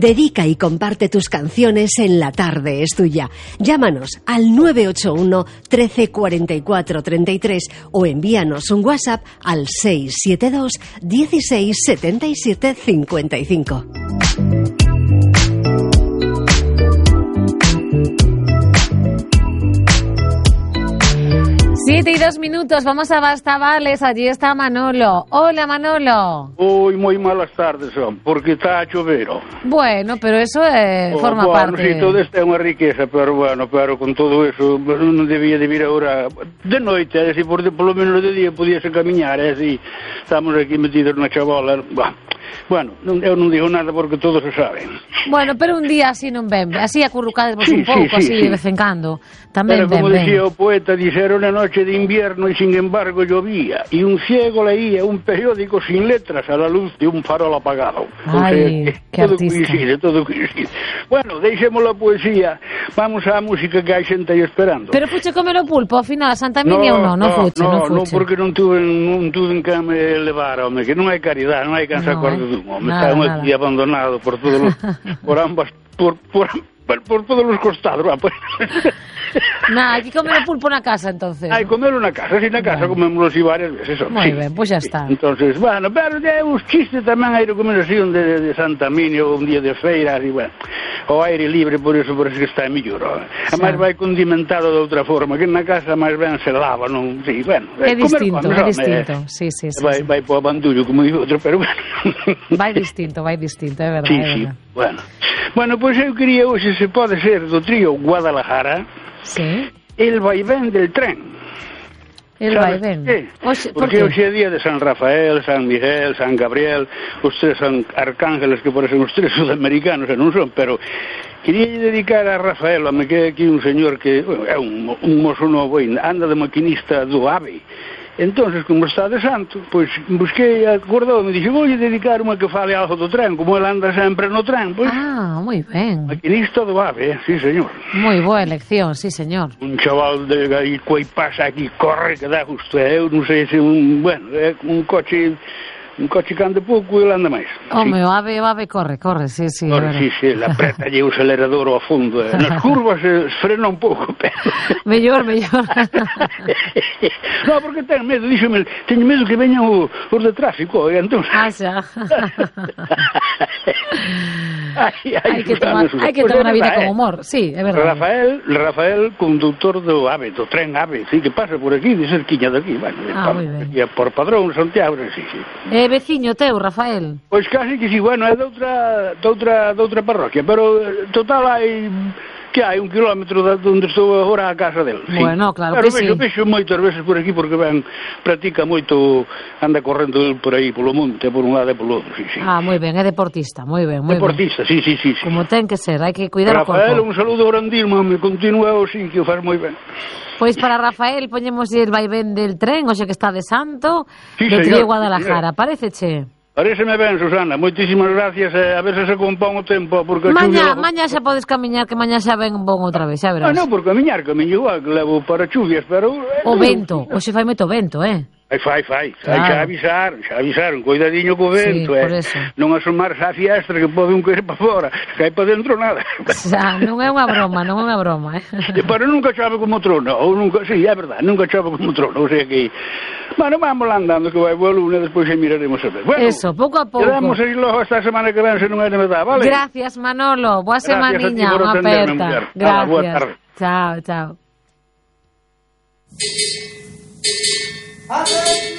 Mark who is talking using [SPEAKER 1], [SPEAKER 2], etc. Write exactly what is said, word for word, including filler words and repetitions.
[SPEAKER 1] Dedica y comparte tus canciones en La Tarde es Tuya. Llámanos al nueve ocho uno, trece, cuarenta y cuatro, treinta y tres o envíanos un WhatsApp al seis siete dos, dieciséis, setenta y siete, cincuenta y cinco.
[SPEAKER 2] Siete y dos minutos, vamos a Bastavales, allí está Manolo. Hola, Manolo.
[SPEAKER 3] Uy, moi malas tardes son, porque está a chover.
[SPEAKER 2] Bueno, pero eso eh,
[SPEAKER 3] oh,
[SPEAKER 2] forma
[SPEAKER 3] bueno,
[SPEAKER 2] parte...
[SPEAKER 3] Sí, todo isto é unha riqueza, pero bueno, pero con todo eso non debía de vir agora de noite, é decir, por, por lo menos de día podíase camiñar, é decir, estamos aquí metidos na chavola, bah. Bueno, non, eu non digo nada porque todos se saben.
[SPEAKER 2] Bueno, pero un día así non ven, así acurrucades vos
[SPEAKER 3] sí,
[SPEAKER 2] un pouco,
[SPEAKER 3] sí, sí,
[SPEAKER 2] así
[SPEAKER 3] sí.
[SPEAKER 2] de vez en cando. Tamén
[SPEAKER 3] pero
[SPEAKER 2] ven,
[SPEAKER 3] como
[SPEAKER 2] ven.
[SPEAKER 3] decía o poeta, dixera una noche de invierno y sin embargo llovía, y un ciego leía un periódico sin letras a la luz de un farol apagado.
[SPEAKER 2] Ay,
[SPEAKER 3] o sea,
[SPEAKER 2] que
[SPEAKER 3] todo
[SPEAKER 2] artista.
[SPEAKER 3] coincide, todo coincide. Bueno, deixemos a poesía, vamos á música que hai xente aí esperando.
[SPEAKER 2] Pero fuche comer o pulpo, ao final, a Santa Miña ou non? Non fuche,
[SPEAKER 3] no,
[SPEAKER 2] non
[SPEAKER 3] no,
[SPEAKER 2] fuche.
[SPEAKER 3] porque non tuve, non tuve en que me levar, home, que non hai caridade, non hai que se
[SPEAKER 2] No,
[SPEAKER 3] acorda
[SPEAKER 2] eh.
[SPEAKER 3] dun home,
[SPEAKER 2] Nada,
[SPEAKER 3] está un
[SPEAKER 2] nada.
[SPEAKER 3] aquí abandonado por todos los, por ambas, por, por, por, por todos los costados, va, pues.
[SPEAKER 2] Nah, hai que comer o pulpo na casa, entonces.
[SPEAKER 3] Hai comerlo na casa, si na casa
[SPEAKER 2] Bueno.
[SPEAKER 3] comémoslo así varias veces. Son,
[SPEAKER 2] Moi
[SPEAKER 3] sí.
[SPEAKER 2] ben, pois xa está.
[SPEAKER 3] Entonces, bueno, pero é uns chistes tamén hai recomendación de, de Santa Miña ou un día de feira, así, bueno, o aire libre, por eso parece que está mellor. Además vai condimentado de outra forma, que na casa máis ben se lava, non? Sí, bueno,
[SPEAKER 2] É distinto,
[SPEAKER 3] comer,
[SPEAKER 2] é
[SPEAKER 3] comer,
[SPEAKER 2] distinto.
[SPEAKER 3] eh,
[SPEAKER 2] Sí, sí, sí.
[SPEAKER 3] vai,
[SPEAKER 2] sí.
[SPEAKER 3] vai po abandullo, como digo outro, pero bueno.
[SPEAKER 2] Vai distinto, vai distinto, é verdade.
[SPEAKER 3] Sí,
[SPEAKER 2] é
[SPEAKER 3] sí,
[SPEAKER 2] verdade.
[SPEAKER 3] bueno. Bueno, pois pues eu quería hoxe, se pode ser, do trío Guadalajara,
[SPEAKER 2] Sí.
[SPEAKER 3] El vaivén del tren.
[SPEAKER 2] El
[SPEAKER 3] ¿Sabes
[SPEAKER 2] vaivén.
[SPEAKER 3] qué?
[SPEAKER 2] Oxe, por
[SPEAKER 3] Porque
[SPEAKER 2] qué?
[SPEAKER 3] hoxe é día de San Rafael, San Miguel, San Gabriel, os tres son arcángeles que parecen os tres sudamericanos, e non son, pero quería dedicar a Rafael, a me queda aquí un señor que bueno, é un, un mozo novo, anda de maquinista do AVE. Entonces, como está de santo, pois busquei, acordou, me dixo, vou dedicar unha que fale algo do tren, como ele anda sempre no tren, pois,
[SPEAKER 2] Ah, moi ben.
[SPEAKER 3] maquinista do AVE, sí, señor.
[SPEAKER 2] Moi boa elección, sí, señor.
[SPEAKER 3] Un chaval de aí coi pasa aquí, corre que dá gusto, eu non sei se un, bueno, é un coche, un coche que anda pouco e ele anda máis.
[SPEAKER 2] Home, o ave, o ave corre, corre, sí, sí.
[SPEAKER 3] Corre, sí, sí, la apreta lle o acelerador ao fondo, eh. Nas curvas se frena un pouco, pero...
[SPEAKER 2] Mellor, mellor.
[SPEAKER 3] No, porque ten medo, díxome, teño medo que veñan o, os de tráfico, e entón...
[SPEAKER 2] Ah, xa.
[SPEAKER 3] Ai, ai,
[SPEAKER 2] Hai que tomar, hai que tomar a vida con humor, sí, é verdade.
[SPEAKER 3] Rafael, Rafael, conductor do AVE, do tren AVE, sí, que pasa por aquí, de cerquiña de aquí, bueno,
[SPEAKER 2] Ah,
[SPEAKER 3] por,
[SPEAKER 2] moi ben.
[SPEAKER 3] e por Padrón, Santiago, sí, sí.
[SPEAKER 2] É veciño teu, Rafael?
[SPEAKER 3] Pois casi que sí, bueno, é de outra, de outra, de outra parroquia, pero eh, total hai, que hai un kilómetro de onde estou agora a casa del. Sí.
[SPEAKER 2] Bueno, claro
[SPEAKER 3] pero
[SPEAKER 2] que
[SPEAKER 3] vexo,
[SPEAKER 2] sí.
[SPEAKER 3] vexo moitas veces por aquí porque ben, practica moito, anda correndo el por aí, polo monte, por un lado e polo outro, sí, sí.
[SPEAKER 2] Ah, moi ben, é deportista, moi ben, moi ben.
[SPEAKER 3] Deportista, sí, sí, sí, sí.
[SPEAKER 2] Como ten que ser, hai que cuidar o
[SPEAKER 3] Rafael,
[SPEAKER 2] corpo.
[SPEAKER 3] un saludo grandísimo, me continúa o sí, que o faz moi ben.
[SPEAKER 2] Pois para Rafael poñemos el vaivén del tren, hoxe que está de santo,
[SPEAKER 3] Sí,
[SPEAKER 2] do
[SPEAKER 3] señor,
[SPEAKER 2] Trío Guadalajara,
[SPEAKER 3] sí,
[SPEAKER 2] paréceche?
[SPEAKER 3] Paréceme ben, Susana, moitísimas gracias, eh, a ver se se compón o tempo, porque... a
[SPEAKER 2] Mañá,
[SPEAKER 3] chuvia-
[SPEAKER 2] mañá xa podes camiñar, que mañá xa ven bon outra vez, xa
[SPEAKER 3] Ah,
[SPEAKER 2] verás.
[SPEAKER 3] non, por camiñar, camiño igual, que levo para chuvias, pero... eh,
[SPEAKER 2] O
[SPEAKER 3] non-
[SPEAKER 2] vento, hoxe fai moito vento, eh?
[SPEAKER 3] Ai, fai, fai,
[SPEAKER 2] Claro.
[SPEAKER 3] ai, xa avisaron, xa avisaron, cuidadiño co vento,
[SPEAKER 2] Sí,
[SPEAKER 3] eh.
[SPEAKER 2] por eso.
[SPEAKER 3] Non asomarse á fiestra que pode un caer para fora, que hai para dentro nada.
[SPEAKER 2] Xa, non é unha broma, non é unha broma, eh?
[SPEAKER 3] Pero nunca chove como trono, ou nunca, sí, é verdade, nunca chove como trono, o sea que... Bueno, vamos lá andando, que vai boa luna, despois xa miraremos a ver. Bueno,
[SPEAKER 2] Eso, pouco a pouco.
[SPEAKER 3] quedamos aí logo esta semana que ven, se non é de verdade, vale?
[SPEAKER 2] Gracias, Manolo, boa
[SPEAKER 3] Gracias a ti
[SPEAKER 2] semaniña,
[SPEAKER 3] por
[SPEAKER 2] unha
[SPEAKER 3] atenderme,
[SPEAKER 2] aperta.
[SPEAKER 3] muller. Hala, boa
[SPEAKER 2] Gracias.
[SPEAKER 3] tarde.
[SPEAKER 2] Chao, chao.
[SPEAKER 4] Hace